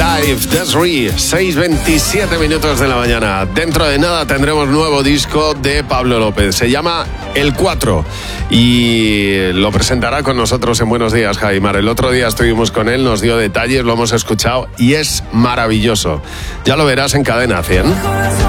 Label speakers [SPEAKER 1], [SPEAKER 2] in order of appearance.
[SPEAKER 1] Live, Desiree, 6:27 minutos de la mañana. Dentro de nada tendremos nuevo disco de Pablo López. Se llama El 4 y lo presentará con nosotros en Buenos Días, Jaimar. El otro día estuvimos con él, nos dio detalles, lo hemos escuchado y es maravilloso. Ya lo verás en Cadena 100.